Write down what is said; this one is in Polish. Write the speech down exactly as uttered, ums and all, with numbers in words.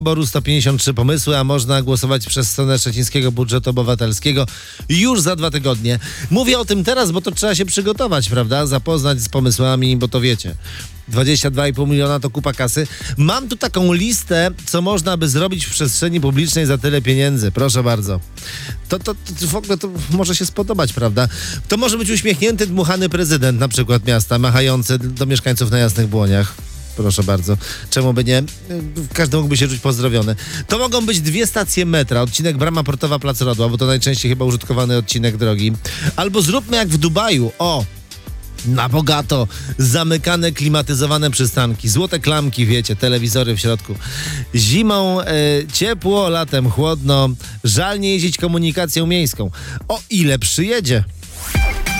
Wyboru sto pięćdziesiąt trzy pomysły, a można głosować przez stronę Szczecińskiego Budżetu Obywatelskiego już za dwa tygodnie. Mówię o tym teraz, bo to trzeba się przygotować, prawda? Zapoznać z pomysłami, bo to wiecie. dwadzieścia dwa i pół miliona to kupa kasy. Mam tu taką listę, co można by zrobić w przestrzeni publicznej za tyle pieniędzy. Proszę bardzo. To, to, to w ogóle to może się spodobać, prawda? To może być uśmiechnięty, dmuchany prezydent na przykład miasta, machający do mieszkańców na jasnych błoniach. Proszę bardzo. Czemu by nie? Każdy mógłby się czuć pozdrowiony. To mogą być dwie stacje metra, odcinek Brama Portowa Plac Rodła, bo to najczęściej chyba użytkowany odcinek drogi. Albo zróbmy jak w Dubaju. O! Na bogato. Zamykane, klimatyzowane przystanki. Złote klamki, wiecie, telewizory w środku. Zimą e, ciepło, latem chłodno. Żal nie jeździć komunikacją miejską. O ile przyjedzie.